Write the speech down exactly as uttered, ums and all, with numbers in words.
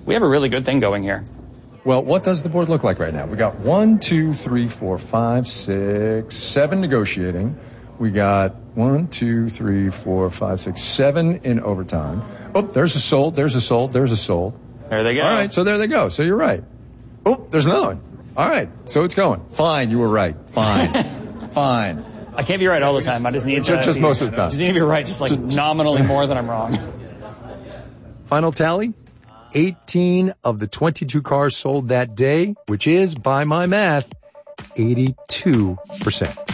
we have a really good thing going here. Well, what does the board look like right now? We got one, two, three, four, five, six, seven negotiating. We got one, two, three, four, five, six, seven in overtime. Oh, there's a sold, there's a sold, there's a sold. There they go. All right, so there they go. So you're right. Oh, there's another one. All right, so it's going. Fine, you were right. Fine. Fine. I can't be right all the time. I just need to. Just, just be, most of the time. Just need to be right, just like nominally more than I'm wrong. Final tally? eighteen of the twenty-two cars sold that day, which is, by my math, eighty-two percent.